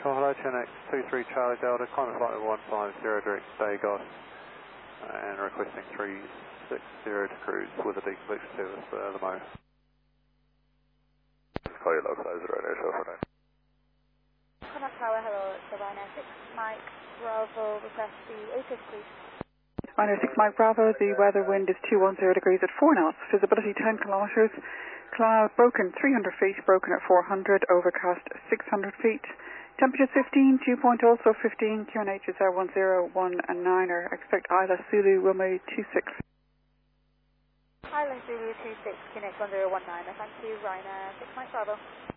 Hello, Chinnex 23 Charlie Delta, climate flight 150 direct Dagos, and requesting 360 to cruise with a deconfliction service for the moment. Call you localizer right there, so for now. Contact Tower, hello, it's the Ryanair 6 Mike Bravo, request the ATIS please. Ryanair 6 Mike Bravo, the weather wind is 210 degrees at 4 knots, visibility 10 kilometres, cloud broken 300 feet, broken at 400, overcast 600 feet, temperature 15, dew point also 15, QNH is 1019er, expect Isla Zulu Romeo 26. Isla Zulu 26, QNH 1019er, thank you, Ryanair 6 Mike Bravo.